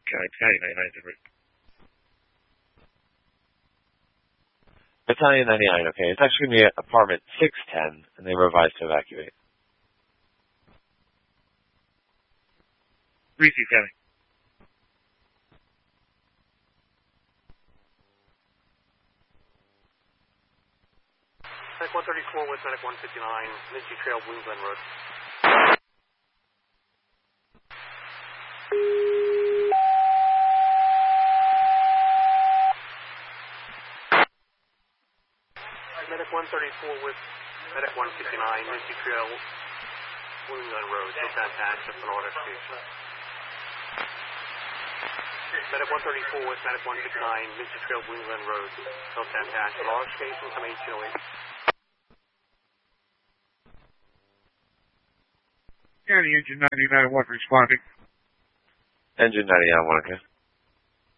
Battalion 99 de route. Battalion 99, okay. It's actually going to be at apartment 610, and they were advised to evacuate. Reese County. Medic 134 with Medic 159, Mincy Trail, Blue Glen Road. Medic 134 with Medic 159, Mincy Trail, Blue Glen Road, Hilltown Township, and Order Station. Medic 134 with Medic 159, Mincy Trail, Blue Glen Road, Hilltown Township, and Order Station, come 1808. County Engine 99 1 responding. Engine 99, 1, okay.